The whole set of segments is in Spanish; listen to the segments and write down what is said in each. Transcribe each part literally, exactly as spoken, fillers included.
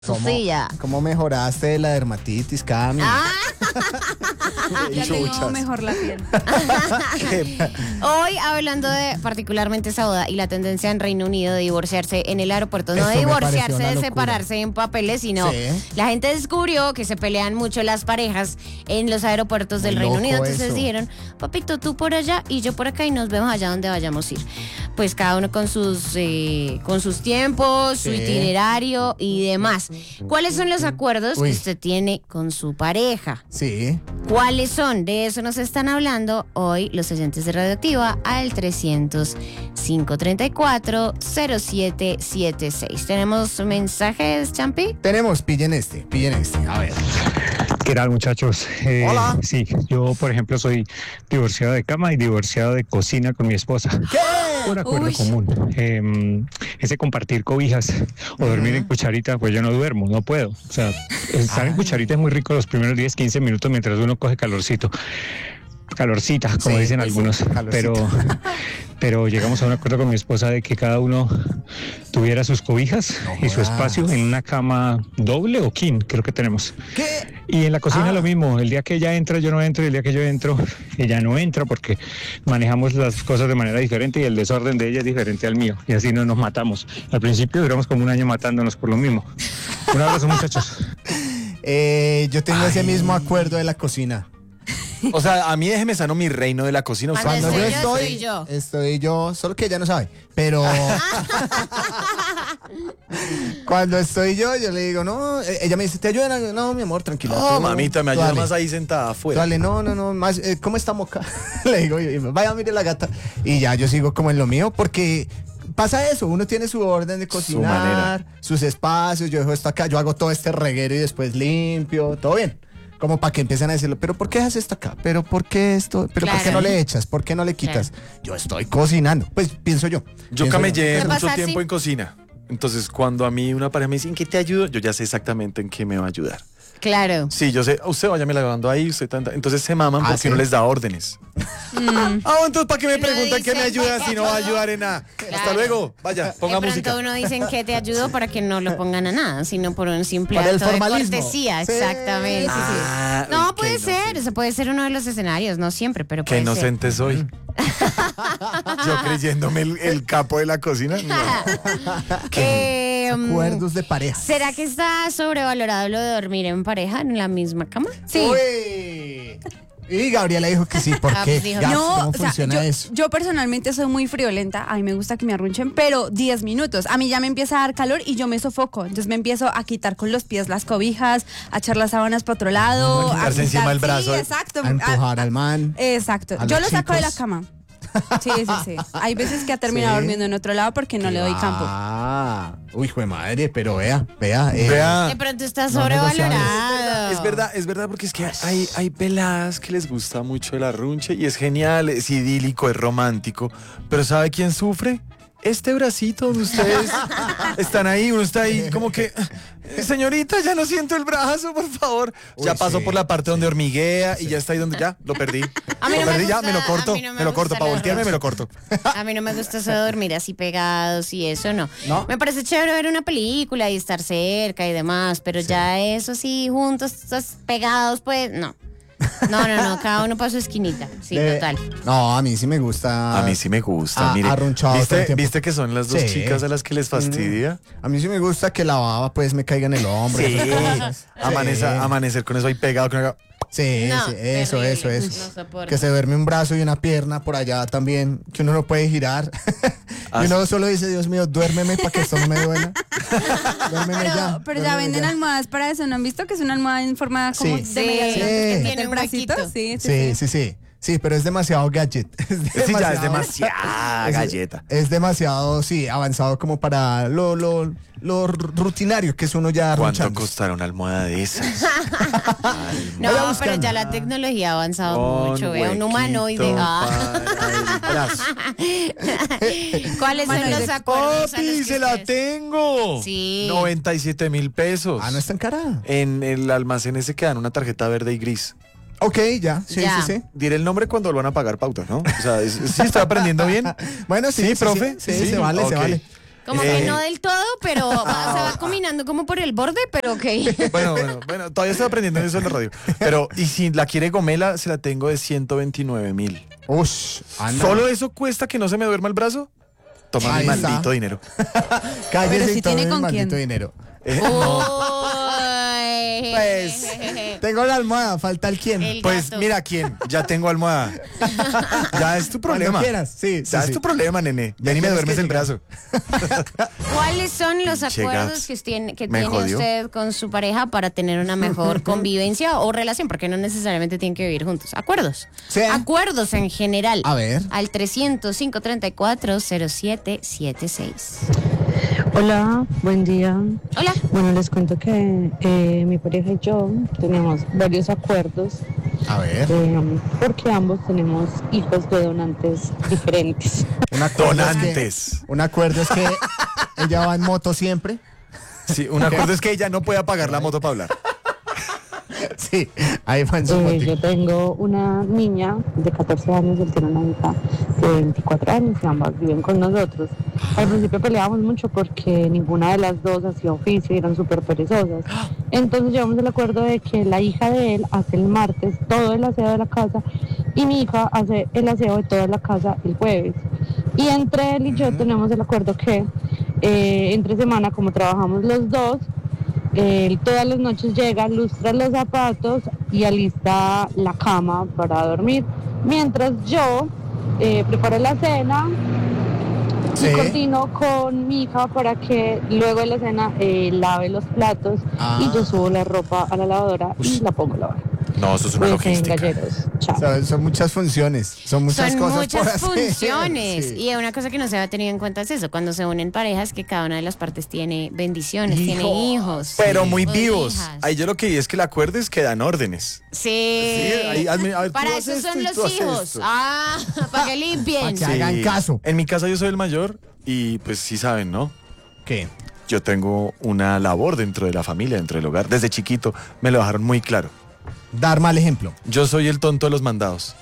Sofía. ¿Cómo mejoraste la dermatitis, Cami? Ah. Ya tengo mejor la piel. Hoy hablando de particularmente esa boda y la tendencia en Reino Unido de divorciarse en el aeropuerto, no Eso de me divorciarse, pareció una de locura. separarse en papeles, sino Sí. la gente descubrió que se pelean mucho las parejas en los aeropuertos del Muy Reino loco Unido. Entonces eso. dijeron, papito, tú por allá y yo por acá y nos vemos allá donde vayamos a ir. Pues cada uno con sus, eh, con sus tiempos, su Sí. itinerario y demás. ¿Cuáles son los acuerdos Uy. que usted tiene con su pareja? Sí. ¿Cuáles son? De eso nos están hablando hoy los oyentes de Radioactiva al trescientos, cinco treinta y cuatro, cero siete siete seis. ¿Tenemos mensajes, Champi? Tenemos, pillen este, pillen este. A ver. ¿Qué tal, muchachos? Eh, Hola. Sí, yo, por ejemplo, soy divorciado de cama y divorciado de cocina con mi esposa. ¿Qué? Por acuerdo Uy. común. Eh, ese compartir cobijas o dormir en cucharita, pues yo no duermo, no puedo. O sea, estar en cucharita es muy rico los primeros diez, quince minutos mientras uno coge calorcito. Calorcita, como Sí, dicen pues sí, algunos. calorcita. Pero, pero llegamos a un acuerdo con mi esposa de que cada uno tuviera sus cobijas No y su jodas. espacio en una cama doble o king, creo que tenemos. ¿Qué? Y en la cocina Ah. lo mismo, el día que ella entra yo no entro y el día que yo entro ella no entra porque manejamos las cosas de manera diferente y el desorden de ella es diferente al mío y así no nos matamos. Al principio duramos como un año matándonos por lo mismo. Un abrazo, muchachos. Eh, yo tengo ese Ay. mismo acuerdo de la cocina. O sea, a mí déjeme sano mi reino de la cocina. Usted Cuando Cuando yo estoy yo, estoy, estoy yo. estoy yo, solo que ella no sabe, pero cuando estoy yo, yo le digo, no, eh, ella me dice, ¿te ayudan? No, mi amor, tranquila. No, tú- mamita, me tú ayuda dale. más ahí sentada Tú afuera. dale, no, no, no, más, eh, ¿cómo estamos acá? Le digo, y me, vaya, mire la gata. Y ya yo sigo como en lo mío, porque pasa eso, uno tiene su orden de cocinar, manera. sus espacios, yo dejo esto acá, yo hago todo este reguero y después limpio, todo bien. Como para que empiecen a decirlo, pero ¿por qué haces esto acá? ¿Pero por qué esto? ¿Pero por qué Claro. no le echas? ¿Por qué no le quitas? Yo estoy cocinando, pues pienso yo. Yo pienso camellé ¿Qué mucho pasa tiempo si- en cocina. Entonces, cuando a mí una pareja me dice, ¿en qué te ayudo? Yo ya sé exactamente en qué me va a ayudar. Claro. Sí, yo sé, usted váyame lavando ahí, usted tanta. Entonces se maman Ah, porque ¿sí? uno les da órdenes. Ah, entonces ¿para qué me Uno preguntan qué dice- me ayuda si no va a ayudar en nada? Hasta Claro. luego, vaya, De ponga pronto música. uno dice que te ayudó para que no lo pongan a nada, sino por un simple Para el acto de formalismo. cortesía. Sí, Exactamente. sí, sí. Ah, No, uy, puede qué ser, inocente. eso puede ser uno de los escenarios, no siempre, pero Qué puede ser. inocente soy. Yo creyéndome el, el capo de la cocina. No. Eh, mm, Acuerdos de pareja. ¿Será que está sobrevalorado lo de dormir en pareja en la misma cama? Sí. Uy. Y Gabriela dijo que sí, ¿por Ah, qué? pues dijo, Gabs, No, ¿cómo o sea, funciona yo, eso? yo personalmente soy muy friolenta, a mí me gusta que me arrunchen, pero diez minutos, a mí ya me empieza a dar calor y yo me sofoco, entonces me empiezo a quitar con los pies las cobijas, a echar las sábanas para otro lado, A quitarse encima el brazo. Sí, exacto. A empujar a- al man. Exacto, a yo los lo saco de la chicos. cama. Sí, sí, sí. Hay veces que ha terminado Sí. durmiendo en otro lado porque no le doy campo. Ah, uy, hijo de madre, pero vea, vea. eh, Vea. De pronto está No negociables. sobrevalorado. Es verdad, es verdad, porque es que hay, hay peladas que les gusta mucho el arrunche y es genial, es idílico, es romántico. Pero ¿sabe quién sufre? Este bracito donde ustedes están ahí, uno está ahí como que, señorita, ya no siento el brazo, por favor. Uy, ya pasó sí, por la parte donde hormiguea y ya está ahí donde ya lo perdí. A mí lo no me perdí, ya gusta- me lo a corto, mí no me me lo corto, gusta para el voltearme me lo corto. A mí no me gusta eso de dormir así pegados y eso no. ¿No? Me parece chévere ver una película y estar cerca y demás, pero ya eso sí, juntos, estos pegados, pues no. No, no, no, cada uno para su esquinita. Sí, de- total. No, a mí sí me gusta. A mí sí me gusta, Ah, mire. arrunchado todo el ¿Viste, tiempo. ¿Viste que son las dos Sí. chicas a las que les fastidia? A mí sí me gusta que la baba pues me caiga en el hombro. Sí. esas cosas. Amaneza- Sí. Amanecer con eso ahí pegado. Con una- Sí, No, sí, eso, terrible, eso, eso. no soporto. Que se duerme un brazo y una pierna por allá también, que uno no puede girar. Ah, y uno solo dice, Dios mío, duérmeme para que esto no me duela. Duérmeme Pero, ya. pero ya duérmeme venden ya. almohadas para eso, ¿no han visto que es una almohada en forma como Sí. de Sí, media luna? Sí. Que Que tiene el un bracito? huequito. Sí, sí, Sí, sí. sí, sí. Sí, pero es demasiado gadget. Es Sí, ya es demasiado- demasiada es- galleta. Es demasiado, sí, avanzado como para lo, lo, lo rutinario que es uno ya ¿Cuánto arrunchando. costará una almohada de esas? Ay, No, Voy a pero buscar. ya la tecnología ha avanzado Con mucho. Vea un humanoide. huequito Ah. para el brazo. ¿Cuáles son Humanoide. los acuerdos a los ¡Papi, que se la ustedes- tengo! Sí. noventa y siete mil pesos. Ah, no es tan cara. En el almacén ese que dan una tarjeta verde y gris. Ok, ya, sí, Ya. sí, sí. Diré el nombre cuando lo van a pagar pauta, ¿no? O sea, es- sí, estoy aprendiendo bien. Bueno, sí, Sí, sí, profe. Sí, sí, Sí, se vale, ok. se vale. Como Eh. que no del todo, pero va- se va combinando como por el borde, pero ok. Bueno, bueno, bueno, todavía estoy aprendiendo eso en la radio. Pero, y si la quiere gomela, se la tengo de ciento veintinueve mil. Ush, anda. ¿Solo eso cuesta que no se me duerma el brazo? Toma Ahí mi está. maldito dinero. Cállese Pero y si tome tiene el con maldito quién. dinero. Uy. Pues, tengo la almohada, falta el quién. El Pues gato. mira quién, ya tengo almohada. Ya es tu problema. Cuando quieras, sí, sí, Ya sí. es tu problema, nene. Ya Ven y me tienes duermes que el llegar. brazo. ¿Cuáles son los Pinche acuerdos gas. que, usted, que Me tiene jodió. usted con su pareja para tener una mejor convivencia o relación? Porque no necesariamente tienen que vivir juntos. ¿Acuerdos? Sí. Acuerdos en general. A ver. Al trescientos, quinientos treinta y cuatro, cero siete siete seis. Hola, buen día. Hola. Bueno, les cuento que eh, mi pareja y yo tenemos varios acuerdos A ver. eh, porque ambos tenemos hijos de donantes diferentes. Un acuerdo es que- Donantes. un acuerdo es que ella va en moto siempre. Sí, un acuerdo es que ella no pueda pagar la moto para hablar. Sí, ahí va en su Eh, motico. yo tengo una niña de catorce años, él tiene una hija de veinticuatro años y ambas viven con nosotros. Al principio peleábamos mucho porque ninguna de las dos hacía oficio y eran súper perezosas. Entonces llegamos al acuerdo de que la hija de él hace el martes todo el aseo de la casa y mi hija hace el aseo de toda la casa el jueves. Y entre él y yo tenemos el acuerdo que eh, entre semana, como trabajamos los dos, él todas las noches llega, lustra los zapatos y alista la cama para dormir. Mientras yo eh, preparo la cena Sí. y coordino con mi hija para que luego de la cena eh, lave los platos Ah. y yo subo la ropa a la lavadora y la pongo a lavar. No, eso es una Pues en logística. galleros. Chao. Son, son muchas funciones, son muchas Son cosas por muchas hacer. funciones. Sí. Y una cosa que no se ha tenido en cuenta es eso. Cuando se unen parejas, que cada una de las partes tiene bendiciones, Hijos. tiene hijos. Pero muy O vivos. hijas. Ahí yo lo que vi es que el acuerdo es que dan órdenes. Sí. Sí, ahí, hazme- a ver, tú Para haces eso esto son y los tú haces hijos. esto. Ah, para que limpien. Pa' que hagan caso. En mi casa yo soy el mayor y pues sí saben, ¿no? ¿Qué? Yo tengo una labor dentro de la familia, dentro del hogar. Desde chiquito me lo dejaron muy claro. Dar mal ejemplo. Yo soy el tonto de los mandados.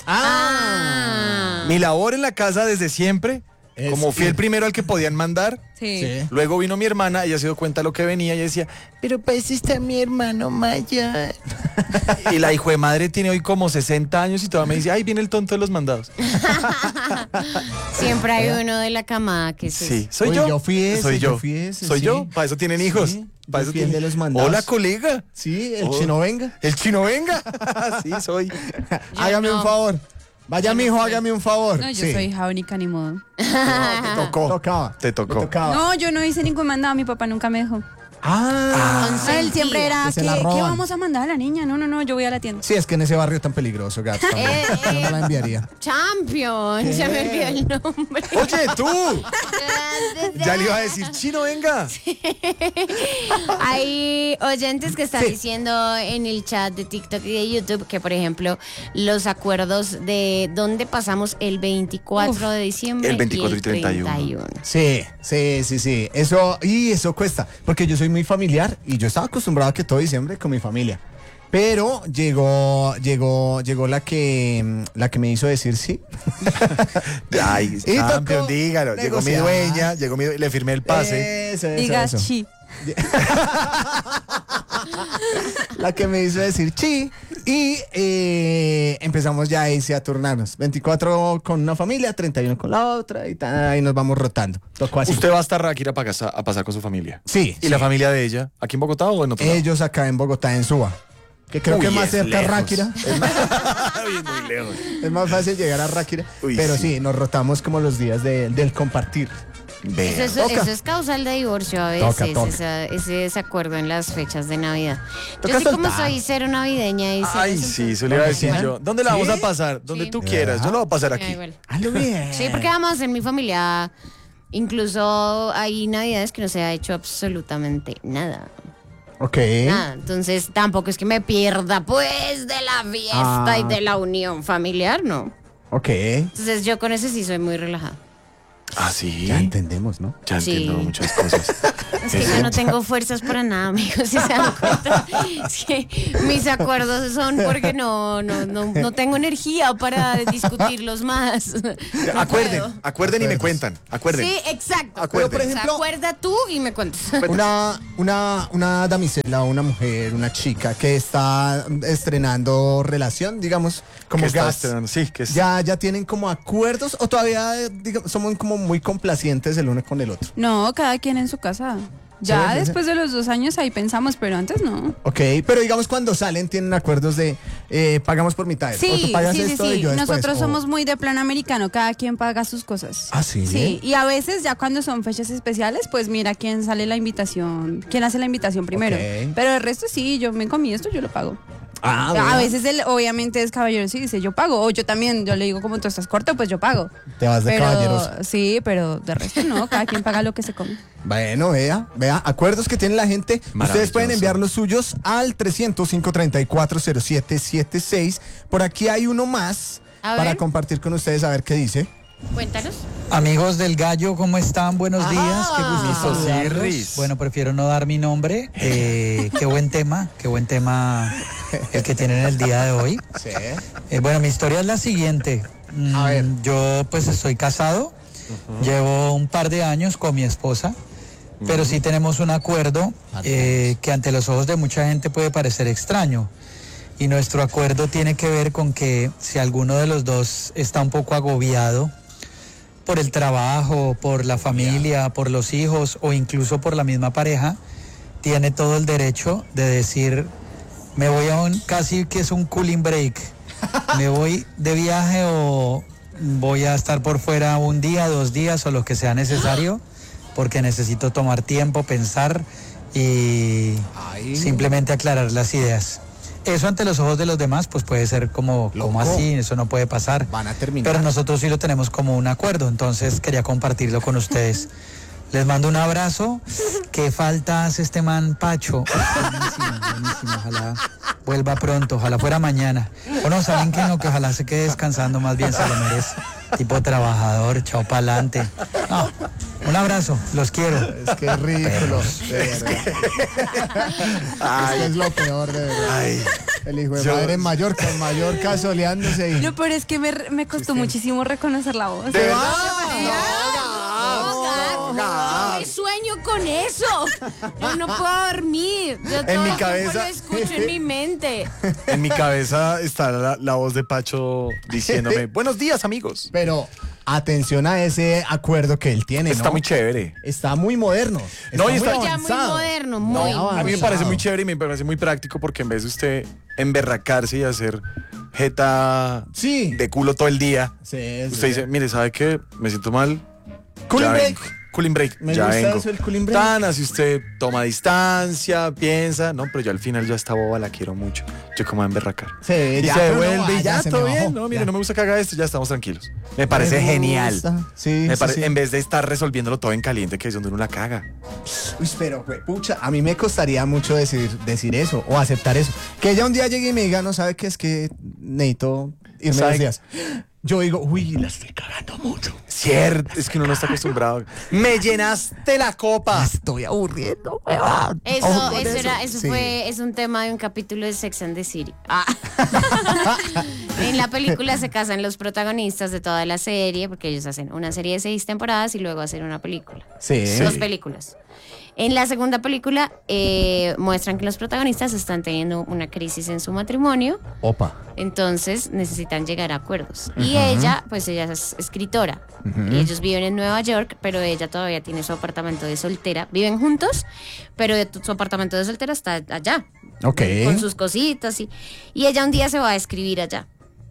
Ah. Mi labor en la casa desde siempre, Es como fui el ir. primero al que podían mandar, Sí. Sí. luego vino mi hermana, ella se dio cuenta de lo que venía y decía, pero pues está mi hermano mayor. Y la hijo de madre tiene hoy como sesenta años y todavía me dice, ay, viene el tonto de los mandados. Siempre hay uno de la camada que se... Sí, soy Uy, yo. yo fui ese, soy yo. yo fui ese, soy sí. yo. Para eso tienen hijos. Sí, Para yo eso fui el tienen- de los mandados. Hola, colega. Sí, el Oh. chino venga. El chino venga. Sí, soy. Hágame no. un favor. Vaya, Yo no mijo, soy. hágame un favor. No, yo Sí. soy hija única, ni modo. No, te tocó. Tocaba. Te tocó. Me tocaba. No, yo no hice ningún mandado, mi papá nunca me dejó. Ah. Consentida. Él siempre era, Que se ¿qué, la ¿qué roban. vamos a mandar a la niña? No, no, no, yo voy a la tienda. Sí, es que en ese barrio tan peligroso, gato. también. Eh, Yo no eh. la enviaría. Champion, ¿Qué? se me olvidó el nombre. Oye, tú. Ya le iba a decir, chino, venga. Hay oyentes que están Sí. diciendo en el chat de TikTok y de YouTube que, por ejemplo, los acuerdos de dónde pasamos el veinticuatro de diciembre El veinticuatro y treinta y uno. treinta y uno. Sí, sí, sí, sí. Eso, y eso cuesta. Porque yo soy muy familiar y yo estaba acostumbrado a que todo diciembre con mi familia. Pero llegó, llegó, llegó la que, la que me hizo decir sí. Ay, Y campeón, tocó dígalo. Llegó mi negociar. dueña, llegó mi, le firmé el pase. Eso, eso, Diga eso. chi. La que me hizo decir sí. Y eh, empezamos ya ahí sí a turnarnos. veinticuatro con una familia, treinta y uno con la otra y, ta, y nos vamos rotando. Tocó así. Usted va hasta Ráquira para casa a pasar con su familia. Sí. ¿Y sí. la familia de ella? ¿Aquí en Bogotá o en otro lado? Ellos acá en Bogotá, en Suba. Que creo Uy, que más es cerca a lejos. Ráquira. Es más- Uy, muy lejos. Es más fácil llegar a Ráquira. Uy, pero sí. sí. nos rotamos como los días de- del compartir. Vea. Eso, es- Toca. eso es causal de divorcio a veces, Toca, toca. esa- ese desacuerdo en las fechas de Navidad. Toca Yo sí como soltar. soy cero navideña y cero Ay, eso, sí, entonces- eso le iba a decir ¿Quieran? yo. ¿Dónde la ¿Sí? vamos a pasar? Donde Sí. tú quieras. Yo lo voy a pasar Me aquí. da igual. Hazlo bien. Sí, porque vamos, en mi familia incluso hay navidades que no se ha hecho absolutamente nada. Ok. Nada. Entonces tampoco es que me pierda pues de la fiesta Ah. y de la unión familiar, no. Ok. Entonces yo con ese sí soy muy relajada. Ah, sí. Ya entendemos, ¿no? Ya Sí. entiendo muchas cosas. Es que yo no tengo fuerzas para nada, amigos, si se dan cuenta. Es que mis acuerdos son porque no, no, no, no tengo energía para discutirlos más. No Acuerden, puedo. acuerden y me Acuerdos. cuentan. Acuerden. Sí, exacto. Acuerden. Pero, por ejemplo- acuerda tú y me cuentas. Una, una, una damisela, una mujer, una chica que está estrenando relación, digamos, como ¿Qué está gas. estrenando? Sí, que es. ¿Ya, ya tienen como acuerdos o todavía digamos, somos como muy complacientes el uno con el otro? No, cada quien en su casa. Ya Sí, sí, sí. después de los dos años ahí pensamos, pero antes no. Ok, pero digamos cuando salen tienen acuerdos de eh, pagamos por mitad. o tú Sí, pagas sí, sí, esto y sí. yo después, Nosotros o- somos muy de plan americano, cada quien paga sus cosas. Ah, ¿sí? Sí, y a veces ya cuando son fechas especiales, pues mira quién sale la invitación, quién hace la invitación primero. Ok. Pero el resto sí, yo me comí esto, yo lo pago. Ah, a bueno. veces él obviamente es caballeroso y dice yo pago, o yo también, yo le digo como tú estás corto, pues yo pago. Te vas de pero, caballeroso. Sí, pero de resto no, cada quien paga lo que se come. Bueno, vea, vea, acuerdos que tiene la gente. Ustedes Maravilloso. pueden enviar los suyos al trescientos cinco treinta y cuatro cero siete siete seis. Por aquí hay uno más A para ver. compartir con ustedes a ver qué dice. Cuéntanos. Amigos del Gallo, ¿cómo están? Buenos días, qué gusto Miso saludarlos. Sirris. Bueno, prefiero no dar mi nombre. Eh, qué buen tema, qué buen tema el que tienen el día de hoy. Sí. Eh, bueno, mi historia es la siguiente. Mm, A ver. Yo pues estoy casado, llevo un par de años con mi esposa, pero sí tenemos un acuerdo eh, que ante los ojos de mucha gente puede parecer extraño. Y nuestro acuerdo tiene que ver con que si alguno de los dos está un poco agobiado por el trabajo, por la familia, por los hijos o incluso por la misma pareja, tiene todo el derecho de decir, me voy a un, casi que es un cooling break, me voy de viaje o voy a estar por fuera un día, dos días o lo que sea necesario, porque necesito tomar tiempo, pensar y Ay. simplemente aclarar las ideas. Eso ante los ojos de los demás pues puede ser como, como Loco. así, eso no puede pasar. Van a terminar. Pero nosotros sí lo tenemos como un acuerdo, entonces quería compartirlo con ustedes. Les mando un abrazo. ¿Qué falta hace este man Pacho? Buenísimo, buenísimo. Ojalá vuelva pronto, ojalá fuera mañana. O no, ¿saben qué? No, que ojalá se quede descansando, más bien se lo merece. Tipo trabajador, chao pa'lante. No, un abrazo, los quiero. Es que es ridículo. De verdad. Es que es lo peor, de verdad. Ay. El hijo de Yo- madre en Mallorca, en Mallorca soleándose y... Lo peor es que me, me costó muchísimo reconocer la voz. ¿De verdad? No, no, no, sueño con eso. Yo no puedo dormir. Yo todo mi el tiempo cabeza- lo escucho en mi mente. En mi cabeza está la, la voz de Pacho diciéndome, buenos días, amigos. Pero atención a ese acuerdo que él tiene, Está ¿no? muy chévere. Está muy moderno. No, y muy está- Ya muy avanzado. moderno, muy. No, A mí me avanzado. parece muy chévere y me parece muy práctico porque en vez de usted emberracarse y hacer jeta Sí. de culo todo el día, Sí, sí, usted sí. dice, mire, ¿sabe qué? Me siento mal. Cooling Ya break. vengo. Cooling break. Me ya gusta vengo. eso, el cooling break. Tan así usted toma distancia, piensa, no, pero yo al final ya esta boba la quiero mucho. Yo como a emberracar. Sí, Y ya, se pero no, devuelve ah, y ya, se todo me bien. bajó, No, mire, ya. no me gusta que haga esto, ya estamos tranquilos. Me parece Me genial. gusta. Sí, Me sí, pare- sí. En vez de estar resolviéndolo todo en caliente, que es donde uno la caga. Uy, pero, güey, pucha, a mí me costaría mucho decir, decir eso o aceptar eso. Que ella un día llegue y me diga, no sabe qué es que necesito irme ¿Sabe? dos días. Yo digo, uy, la estoy cagando mucho. Cierto, es que uno no está acostumbrado. Me llenaste la copa. Estoy aburriendo, weón. Eso, Ojo con eso era, eso Sí. fue, es un tema de un capítulo de Sex and the City. Ah. En la película se casan los protagonistas de toda la serie, porque ellos hacen una serie de seis temporadas y luego hacen una película. Sí. Dos películas. En la segunda película eh, muestran que los protagonistas están teniendo una crisis en su matrimonio, Opa. entonces necesitan llegar a acuerdos. Y ella, pues ella es escritora. Y ellos viven en Nueva York, pero ella todavía tiene su apartamento de soltera. Viven juntos, pero su apartamento de soltera está allá. Ok. Con sus cositas y, y ella un día se va a escribir allá.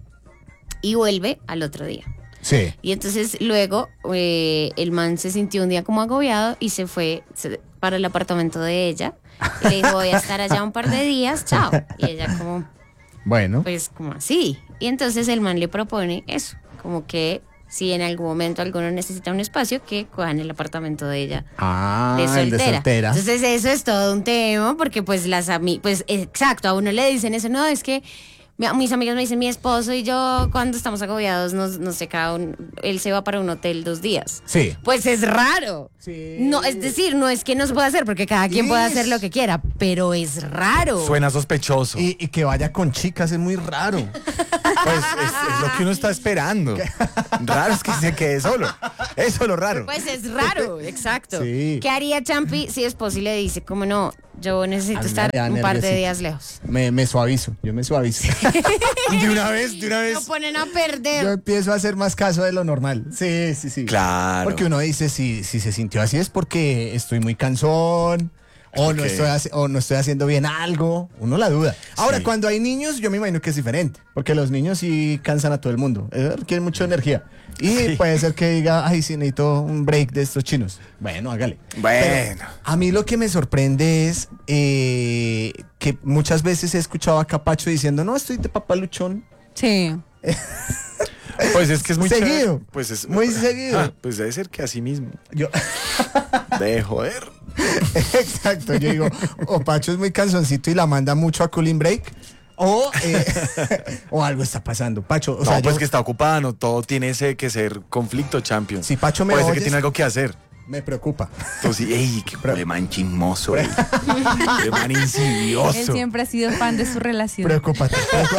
Y vuelve al otro día. Sí. Y entonces luego eh, el man se sintió un día como agobiado y se fue se- para el apartamento de ella. Y le dijo, voy a estar allá un par de días, chao. Y ella como, Bueno. pues como así. Y entonces el man le propone eso, como que si en algún momento alguno necesita un espacio, que cojan el apartamento de ella. Ah, De el soltera. de soltera. Entonces eso es todo un tema, porque pues las amigas, pues exacto, a uno le dicen eso, no, es que Mi- Mis amigas me dicen, mi esposo y yo cuando estamos agobiados, nos, no sé, cada uno, él se va para un hotel dos días. Sí. Pues es raro. Sí. No, es decir, no es que no se pueda hacer, porque cada quien puede hacer lo que quiera, pero es raro. Suena sospechoso. Y, y que vaya con chicas es muy raro. Pues es, es lo que uno está esperando. Raro es que se quede solo. Eso es lo raro. Pues es raro, exacto. Sí. ¿Qué haría Champi si esposo y le dice, como no, yo necesito A mí me estar da un par de nerviosito. días lejos? Me, me suavizo, yo me suavizo. De una vez, de una vez. Lo ponen a perder. Yo empiezo a hacer más caso de lo normal. Sí, sí, sí. Claro. Porque uno dice, si, si se sintió así es porque estoy muy cansón. O no, Ok. estoy haci- o no estoy haciendo bien algo. Uno la duda. Ahora, Sí. cuando hay niños, yo me imagino que es diferente. Porque los niños sí cansan a todo el mundo. Eh, Requieren mucha energía. Y Sí. puede ser que diga, ay, sí, necesito un break de estos chinos. Bueno, hágale. Bueno. Pero a mí lo que me sorprende es eh, que muchas veces he escuchado a Capacho diciendo, no, estoy de papaluchón. Sí. Pues es que es muy Seguido. chévere. Pues es Muy seguido. Ah, pues debe ser que así mismo. Yo... De joder. Exacto, yo digo, o Pacho es muy cansoncito y la manda mucho a Cooling Break, o, eh, o algo está pasando. Pacho, o no, sea, pues yo- que está ocupada, no todo tiene ese que ser conflicto, champion. Si Pacho me Puede ser que oyes- tiene algo que hacer. me preocupa. Entonces, ey, qué Pero- man chismoso, ey. Qué man Él insidioso. siempre ha sido fan de su relación. Preocúpate.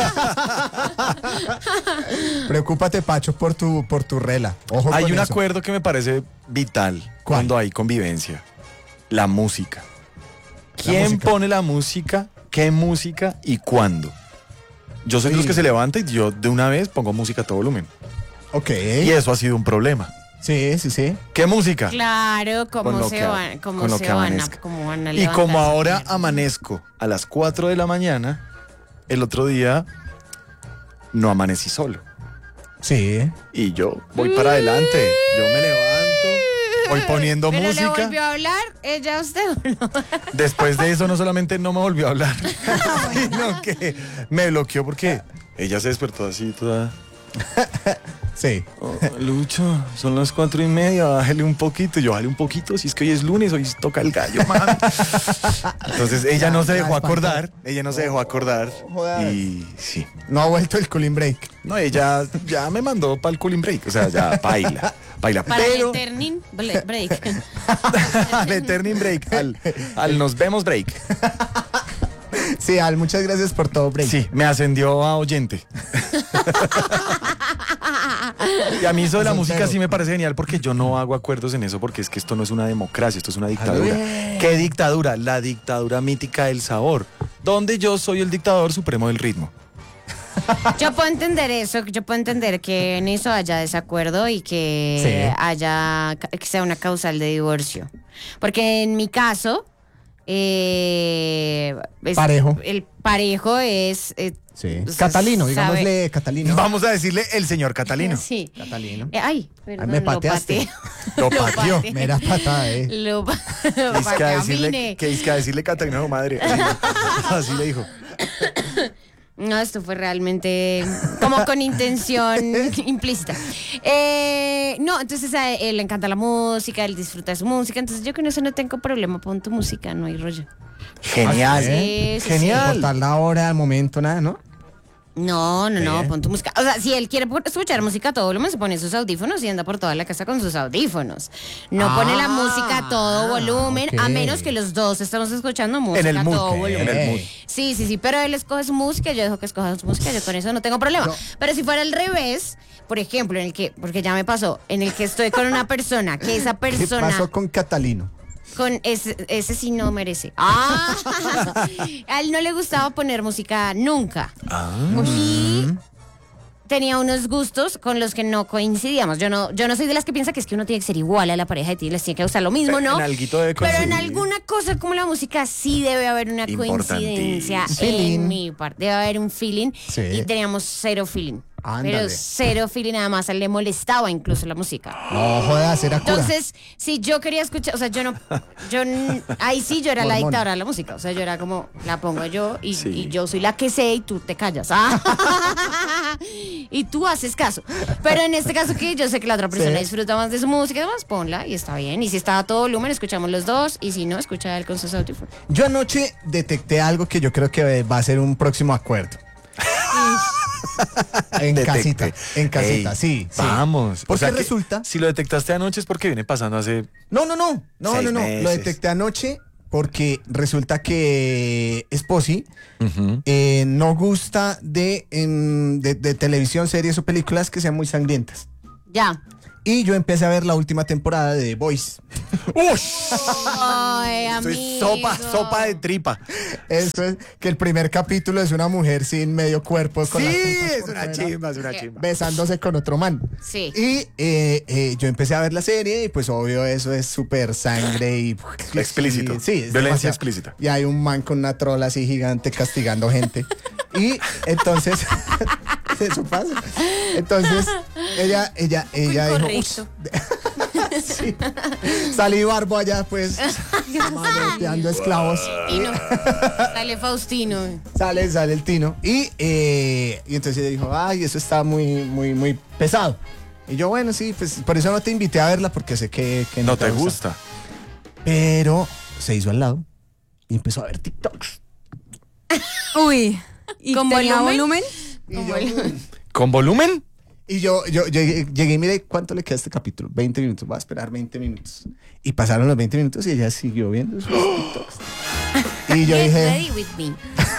Preocúpate, Pacho, por tu, por tu rela. Ojo Hay con un eso. acuerdo que me parece vital ¿Cuál? cuando hay convivencia. La música. ¿Quién música. pone la música? ¿Qué música y cuándo? Yo soy de los Sí. que se levanta y yo de una vez pongo música a todo volumen. Ok. Y eso ha sido un problema. Sí, sí, sí. ¿Qué música? Claro, Con cómo lo se que- van, cómo con lo se que van a, amanezca. cómo van a Y como levantarse. ahora amanezco a las cuatro de la mañana, el otro día no amanecí solo. Sí. Y yo voy para adelante. Yo me levanto, voy poniendo ¿Pero música. le volvió a hablar ella a usted o no? Después de eso no solamente no me volvió a hablar, sino que me bloqueó porque ella se despertó así toda. Sí. "Oh, Lucho, son las cuatro y media, bájale un poquito. Y yo, bájale un poquito, si es que hoy es lunes, hoy toca el gallo, mami. Entonces ella no se Ya, dejó ya, acordar, ella no se dejó acordar. Joder. Y sí. No ha vuelto el Cooling Break. No, ella ya me mandó para el cooling break, o sea, ya baila, baila. Para Pero el turning ble- break. al turning break, al, al nos vemos break. Sí, Al, muchas gracias por todo, Break. Sí, me ascendió a oyente. Y a mí eso de la Soltero. música sí me parece genial porque yo no hago acuerdos en eso porque es que esto no es una democracia, esto es una dictadura. bien. ¿Qué dictadura? La dictadura mítica del sabor, donde yo soy el dictador supremo del ritmo. Yo puedo entender eso, yo puedo entender que en eso haya desacuerdo y que Sí. haya que sea una causal de divorcio. Porque en mi caso, eh, es- Parejo. el parejo es eh, Sí. o sea, Catalino, sabe- digámosle Catalino. Vamos a decirle el señor Catalino. Sí. Catalino. Eh, ay, perdón, me lo pateaste. pateé. Lo Lo pateó. pateé. Mera patada, eh. Lo, pa- Que lo es que a pateé, decirle, mine. que es que a decirle Catalina a su madre. Así, así le dijo. No, esto fue realmente como con intención implícita. Eh, no, entonces a él le encanta la música, él disfruta de su música, entonces yo con eso no tengo problema, pon tu música, no hay rollo. Genial. Sí, sí, Genial. Importar la hora, el momento, nada, ¿no? No, no, no, Bien. pon tu música. O sea, si él quiere por- escuchar música a todo volumen, se pone sus audífonos y anda por toda la casa con sus audífonos. No Ah, pone la música a todo volumen, ok. a menos que los dos estamos escuchando música el a mood, todo en volumen. el mood. Sí, sí, sí, pero él escoge su música, yo dejo que escoja su música, yo con eso no tengo problema. No. Pero si fuera al revés, por ejemplo, en el que, porque ya me pasó, en el que estoy con una persona, que esa ¿Qué persona pasó con Catalino? con ese, ese sí no merece. Ah, a él no le gustaba poner música nunca. Y tenía unos gustos con los que no coincidíamos. Yo no, yo no soy de las que piensa que es que uno tiene que ser igual a la pareja y les tiene que gustar lo mismo, ¿no? En alguito debe Pero en coincidir. alguna cosa como la música sí debe haber una coincidencia Un feeling. en mi parte. Debe haber un feeling. Sí. Y teníamos cero feeling. Ándale. Pero cero feeling, nada más. A él le molestaba incluso la música. No jodas, era cura. Entonces, si yo quería escuchar, o sea, yo no, yo n- ahí sí yo era la Mormón. dictadora de la música, o sea, yo era como, la pongo yo y, Sí. y yo soy la que sé y tú te callas, ah. Y tú haces caso. Pero en este caso que yo sé que la otra persona Sí. disfruta más de su música, además ponla y está bien. Y si está a todo volumen, escuchamos los dos, y si no, escucha él con sus audífonos. Yo anoche detecté algo que yo creo que va a ser un próximo acuerdo. En Detecté. casita, en casita, Ey, sí, sí. Vamos. Porque O sea que resulta- si lo detectaste anoche es porque viene pasando hace... No, no, no, no, Seis no, no. meses. Lo detecté anoche porque resulta que Esposi Ujú. eh, no gusta de, em, de, de televisión, series o películas que sean muy sangrientas. Ya. Y yo empecé a ver la última temporada de The Voice. Ay, Esto es amigo. sopa, sopa de tripa. Eso es que el primer capítulo es una mujer sin medio cuerpo. Con Sí, las tripas es por una fuera, chimba, es una chimba. besándose con otro man. Sí. Y eh, eh, yo empecé a ver la serie y pues obvio eso es súper sangre y... Explícito. Sí, es Violencia demasiado. explícita. Y hay un man con una trola así gigante castigando gente. Y entonces... eso pasa. Entonces ella, ella, ella dijo... Incorrecto. Sí. Salí barbo allá pues manoteando esclavos. Tino. Dale, Faustino. Sale, sale el Tino. Y, eh, y entonces ella dijo, ay, eso está muy, muy, muy pesado. Y yo, bueno, sí, pues por eso no te invité a verla, porque sé que, que No te gusta. Pero se hizo al lado y empezó a ver TikToks. Uy. ¿Y ¿Con tenía volumen? volumen? Y yo, ¿Con volumen? y yo, yo, yo llegué, llegué y miré cuánto le queda a este capítulo. veinte minutos, voy a esperar veinte minutos. Y pasaron los veinte minutos y ella siguió viendo sus TikToks. Y yo Get dije... ready with me.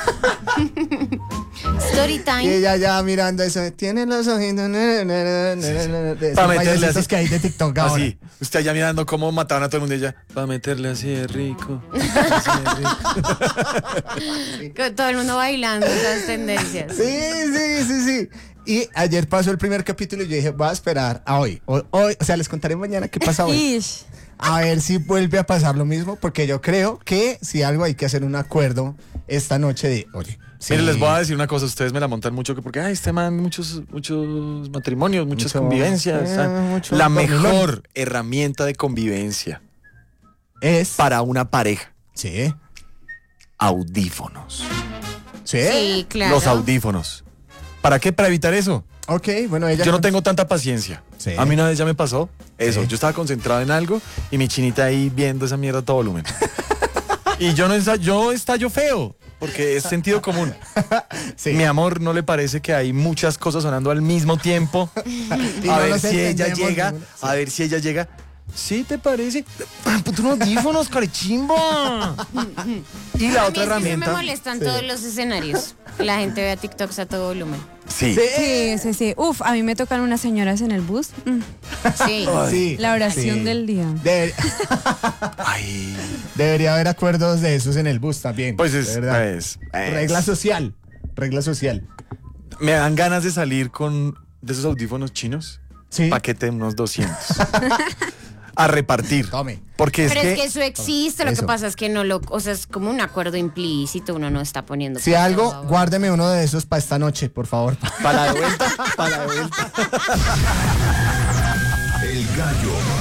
Story Y time. ella ya mirando eso, tiene los ojitos na, na, na, na, na, na, de esos Pa' meterle bailecitos así. que hay de TikTok ahora. Así. Usted allá mirando cómo mataban a todo el mundo y ella. Va a meterle así de rico. Así de rico. Con todo el mundo bailando esas tendencias. Sí, sí, sí, sí. Y ayer pasó el primer capítulo y yo dije, voy a esperar a hoy. Hoy, hoy o sea, les contaré mañana qué pasa hoy. Ish. A ver si vuelve a pasar lo mismo, porque yo creo que si algo hay que hacer un acuerdo esta noche de, oye. Sí, Mire, les voy a decir una cosa, ustedes me la montan mucho que porque, ay, este man, muchos, muchos matrimonios, muchas Mucho- convivencias. eh, ah, mucho la dormilón. mejor herramienta de convivencia es... para una pareja, Sí, audífonos. sí. Sí, claro. Los audífonos. ¿Para qué? Para evitar eso. Ok, bueno, ella... Yo no tengo tanta paciencia. Sí. A mí una vez ya me pasó eso. Sí. Yo estaba concentrado en algo y mi chinita ahí viendo esa mierda a todo volumen. Y yo no ensa- yo estallo feo, porque es sentido común. Sí. Mi amor, ¿no le parece que hay muchas cosas sonando al mismo tiempo? Y A no ver nos si ella entendemos llega, ninguno. Sí. a ver si ella llega. ¿Sí te parece? Ah, puto, unos audífonos, carechimba. Y la A mí otra es que herramienta. se me molestan todos los escenarios. Que la gente vea TikToks a todo volumen. Sí. Sí, sí, sí. Uf, a mí me tocan unas señoras en el bus. Mm, Sí. Sí, La oración sí. del día. Deber- Ay. debería haber acuerdos de esos en el bus también. Pues de es, verdad. es, es. Regla social. Regla social. Me dan ganas de salir con de esos audífonos chinos. Sí. Paquete de unos doscientos. A repartir. Tome. Porque es Pero que, es que eso existe, lo Eso. que pasa es que no lo, o sea, es como un acuerdo implícito, uno no está poniendo. Si por algo, todo. guárdeme uno de esos para esta noche, por favor. para la de vuelta, para la de vuelta. El gallo